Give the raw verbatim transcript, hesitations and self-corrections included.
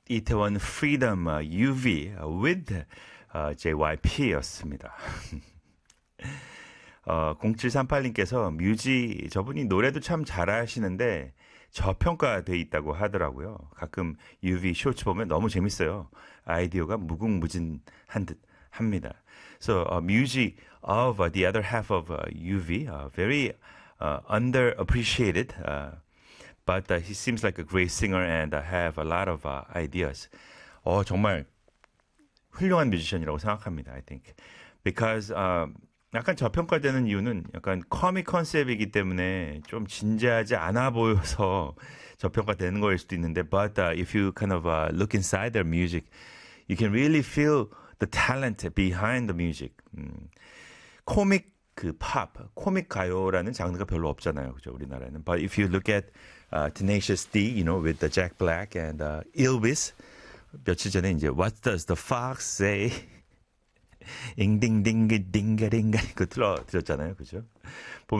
이태원 Freedom uh, 유비 uh, with uh, 제이와이피였습니다. 어, 공칠삼팔님께서 뮤지 저분이 노래도 참 잘하시는데 저평가돼 있다고 하더라고요. 가끔 유비 쇼츠 보면 너무 재밌어요. 아이디어가 무궁무진한 듯 합니다. So uh, music of uh, the other half of uh, 유비 uh, very uh, underappreciated uh, but uh, he seems like a great singer and uh, have a lot of uh, ideas. 어, 정말 훌륭한 뮤지션이라고 생각합니다. I think. Because uh, 약간 저평가되는 이유는 약간 코믹 컨셉이기 때문에 좀 진지하지 않아 보여서 저평가되는 거일 수도 있는데 but uh, if you kind of uh, look inside their music, you can really feel the talent behind the music. 음, 코믹 그 팝, 코믹 가요라는 장르가 별로 없잖아요. 그죠? 우리나라에는. But if you look at uh, Tenacious D, you know, with the Jack Black and uh, Elvis 며칠 전에 이제 What does the fox say? 잉딩딩기 딩가딩가 이거 들어 들었잖아요. 그죠?